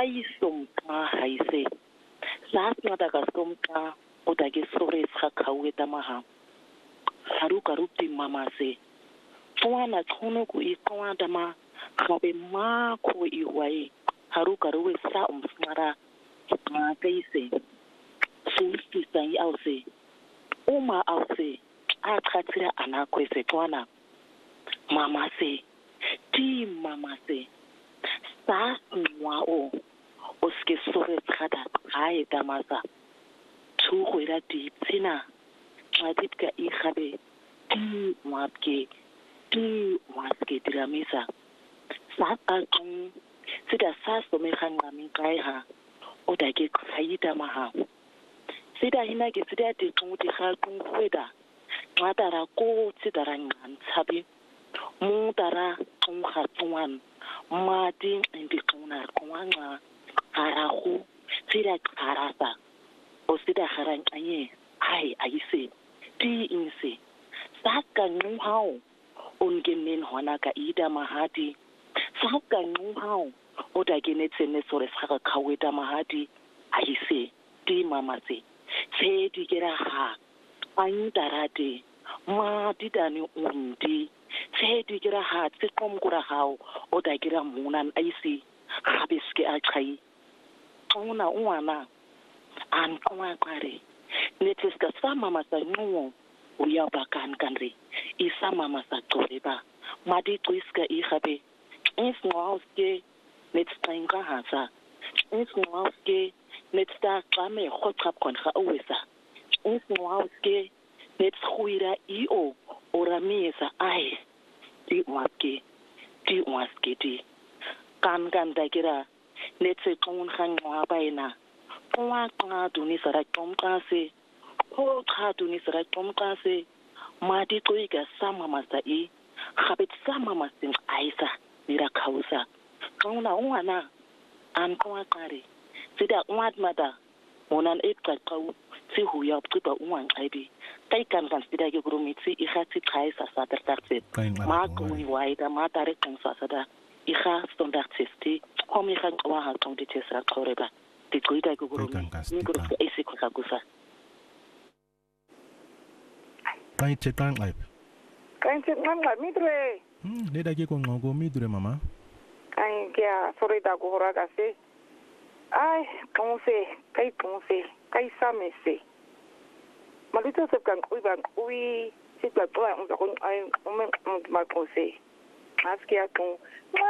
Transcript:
sayisomka haise sasnada kasomka odake sore skakaweta maha haruka rupti mamase tuana tunu ku ikwanda ma kabe ma ko iwai haruka ruwe sa umsmara ma kaise sulti sai ause uma ause akhatira anakwese tuana mamase ti mamase sa nwao oske sore tsada hae damasa tu hoira di tsina madipka ikhabe ti waske diramisa sa akung sida sa some khangami kai ha odake khayita maha sida hina ke sida ti tumuti kha kung kweda ngatara ko tsidara ngan tsabi mutara kung kha tuan mati indi kuna kuanga harahu sida karasa o sida haranganye ai aise ti inse saka nuhao ongemen hona ka ida mahati saka nuhao odake netsene sore saka kaweta mahati aise ti mamase se digera ha andarate ma didani undi se digera ha tsikomkura hao odakira munan aisi habiske achai ona uana an kwa kware neteska sama masa nuo uya bakan kanri isama masa toreba madi twiska ihabe insnauske netstrenga hasa insnauske netsta kame khotrap kon kha owesa insnauske netshuira io oramisa ai ti waske ti kan dakira netse kon khangwa baina kwa duni sara tomkase ho duni sara tomkase madi toiga sama masai khabet sama masin aisa mira kausa kauna uana an kwa kare sida uat mada onan etka kau si huya ptuba uan aibi kai kan sida ke grumitsi ikhati khaisa satertartse ma kuni waida ma tare konsa sada ikha standardsisti komi khan wa ha tong ditesra khoreba tikuita ku grumi ni grup ese ko kagusa kai chetang ai midre le da ke ko ngogo midre mama kai kia sorida ko horaga se ai ponse kai samese malito se kan kui si ta toa on ai on ma ponse askia ton